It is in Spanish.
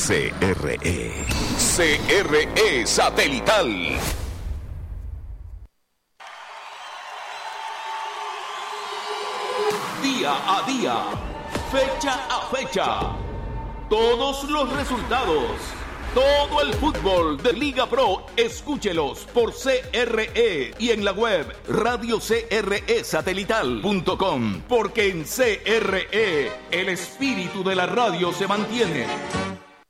CRE. CRE Satelital. Día a día, fecha a fecha, todos los resultados, todo el fútbol de Liga Pro, escúchelos por CRE y en la web radiocresatelital.com, porque en CRE el espíritu de la radio se mantiene.